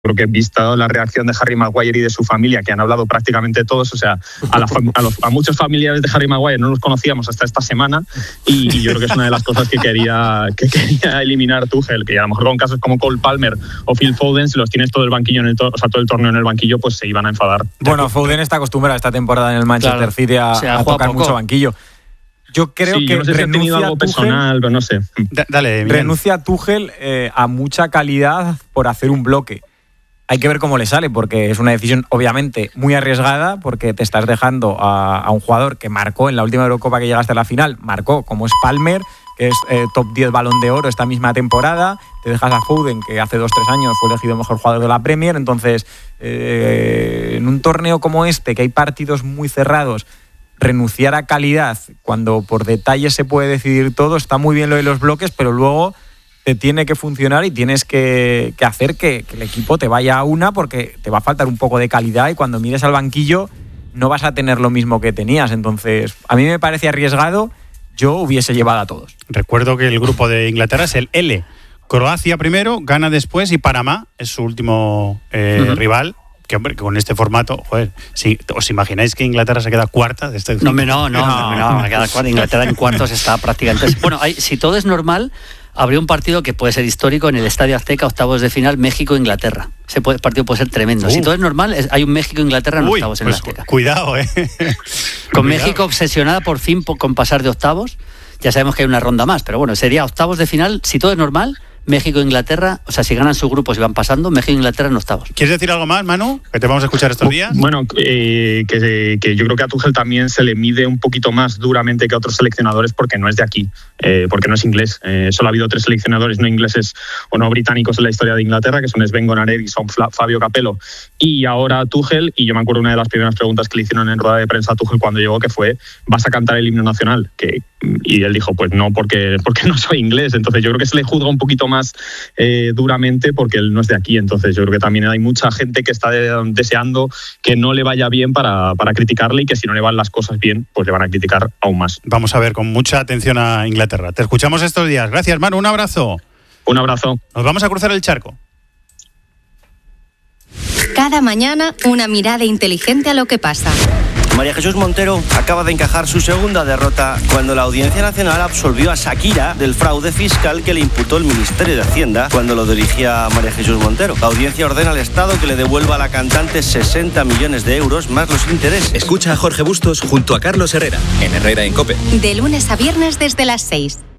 Creo que vista la reacción de Harry Maguire y de su familia, que han hablado prácticamente todos, o sea, a muchos familiares de Harry Maguire no los conocíamos hasta esta semana, y yo creo que es una de las cosas que quería eliminar Tuchel, que a lo mejor con casos como Cole Palmer o Phil Foden, si los tienes todo el banquillo todo el torneo en el banquillo, pues se iban a enfadar. Bueno, Foden está acostumbrado esta temporada en el Manchester City a tocar mucho banquillo. Yo creo que yo no sé si ha tenido algo personal, pero no sé. Dale, renuncia Tuchel a mucha calidad por hacer un bloque. Hay que ver cómo le sale, porque es una decisión obviamente muy arriesgada, porque te estás dejando a un jugador que marcó en la última Eurocopa que llegaste a la final, marcó como es Palmer, que es top 10 Balón de Oro esta misma temporada, te dejas a Foden, que hace 2-3 años fue elegido mejor jugador de la Premier, entonces en un torneo como este, que hay partidos muy cerrados, renunciar a calidad cuando por detalles se puede decidir todo, está muy bien lo de los bloques, pero luego te tiene que funcionar y tienes que hacer que el equipo te vaya a una, porque te va a faltar un poco de calidad y cuando mires al banquillo no vas a tener lo mismo que tenías. Entonces, a mí me parece arriesgado, yo hubiese llevado a todos. Recuerdo que el grupo de Inglaterra es el L. Croacia primero, Ghana después y Panamá es su último rival. Que, hombre, que con este formato, joder, si ¿os imagináis que Inglaterra se queda cuarta de este grupo? No, queda cuarta. Inglaterra en cuartos está prácticamente... Bueno, si todo es normal, habría un partido que puede ser histórico en el Estadio Azteca, octavos de final, México-Inglaterra. Ese partido puede ser tremendo. Si todo es normal, hay un México-Inglaterra en octavos en el Azteca. Cuidado, Con México obsesionada por fin con pasar de octavos. Ya sabemos que hay una ronda más, pero bueno, sería octavos de final, si todo es normal, México-Inglaterra, o sea, si ganan sus grupos y van pasando, México-Inglaterra en octavos. ¿Quieres decir algo más, Manu? Que te vamos a escuchar estos días. Bueno, que yo creo que a Tuchel también se le mide un poquito más duramente que a otros seleccionadores porque no es de aquí, porque no es inglés. Solo ha habido 3 seleccionadores no ingleses o no británicos en la historia de Inglaterra, que son Sven-Goran Eriksson, Fabio Capello y ahora Tuchel. Y yo me acuerdo una de las primeras preguntas que le hicieron en rueda de prensa a Tuchel cuando llegó, que fue: ¿vas a cantar el himno nacional? Y él dijo, pues no, porque no soy inglés. Entonces yo creo que se le juzga un poquito más duramente porque él no es de aquí. Entonces yo creo que también hay mucha gente que está deseando que no le vaya bien para criticarle, y que si no le van las cosas bien, pues le van a criticar aún más. Vamos a ver con mucha atención a Inglaterra. Te escuchamos estos días. Gracias, Manu. Un abrazo. Un abrazo. Nos vamos a cruzar el charco. Cada mañana una mirada inteligente a lo que pasa. María Jesús Montero acaba de encajar su segunda derrota cuando la Audiencia Nacional absolvió a Shakira del fraude fiscal que le imputó el Ministerio de Hacienda cuando lo dirigía María Jesús Montero. La audiencia ordena al Estado que le devuelva a la cantante 60 millones de euros más los intereses. Escucha a Jorge Bustos junto a Carlos Herrera en Herrera en COPE. De lunes a viernes desde las 6.